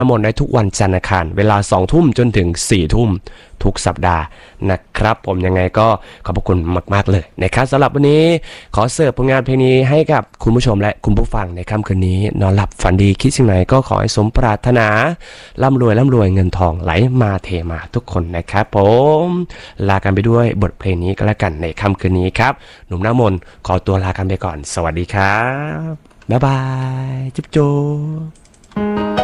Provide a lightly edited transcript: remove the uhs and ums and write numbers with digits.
น้ำมนต์ได้ทุกวันจันทร์อังคารเวลา2 ทุ่มจนถึง4 ทุ่มทุกสัปดาห์นะครับผมยังไงก็ขอบพระคุณมากๆเลยนะครับสำหรับวันนี้ขอเสิร์ฟผลงานเพลงนี้ให้กับคุณผู้ชมและคุณผู้ฟังในค่ำคืนนี้นอนหลับฝันดีคิดสิ่งไหนก็ขอให้สมปรารถนาร่ำรวยเงินทองไหลมาเทมาทุกคนนะครับผมลากันไปด้วยบทเพลงนี้ก็แล้วกันในค่ำคืนนี้ครับหนุ่มน้ำมนต์ขอตัวลากันไปก่อนสวัสดีครับบ๊ายบายจุ๊บจุ๊บ